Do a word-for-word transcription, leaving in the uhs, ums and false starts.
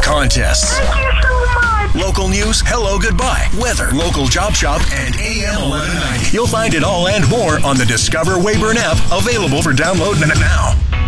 contests. Thank you so much. Local news, hello, goodbye, weather, local job shop, and A M eleven ninety. You'll find it all and more on the Discover Weyburn app, available for download now.